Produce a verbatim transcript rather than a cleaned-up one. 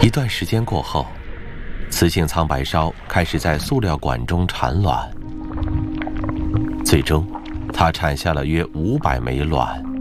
一段时间过后，雌性苍白烧开始在塑料管中产卵，最终，它产下了约五百枚卵。